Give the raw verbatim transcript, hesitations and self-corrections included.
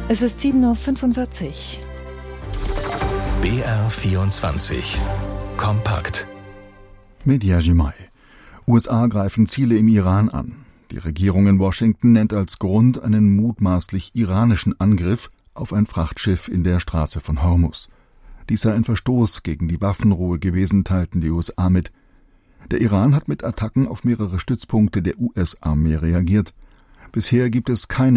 Es ist sieben Uhr fünfundvierzig. B R vierundzwanzig. Kompakt. Medya Jimai. U S A greifen Ziele im Iran an. Die Regierung in Washington nennt als Grund einen mutmaßlich iranischen Angriff auf ein Frachtschiff in der Straße von Hormuz. Dies sei ein Verstoß gegen die Waffenruhe gewesen, teilten die U S A mit. Der Iran hat mit Attacken auf mehrere Stützpunkte der U S-Armee reagiert. Bisher gibt es keine